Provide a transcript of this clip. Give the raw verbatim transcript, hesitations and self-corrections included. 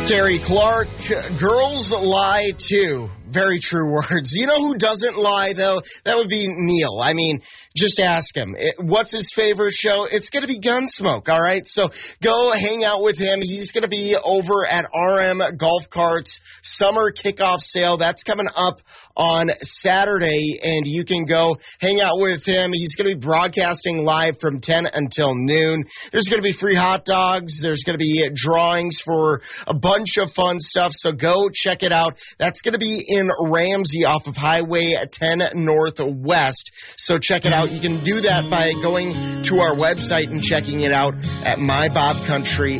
Terry Clark, girls lie too. Very true words. You know who doesn't lie, though? That would be Neil. I mean, just ask him. It, what's his favorite show? It's going to be Gunsmoke, all right? So go hang out with him. He's going to be over at R M Golf Carts Summer Kickoff Sale. That's coming up on Saturday, and you can go hang out with him. He's going to be broadcasting live from ten until noon. There's going to be free hot dogs. There's going to be drawings for a bunch of fun stuff, so go check it out. That's going to be in Ramsey off of Highway ten Northwest, so check it out. You can do that by going to our website and checking it out at my bob country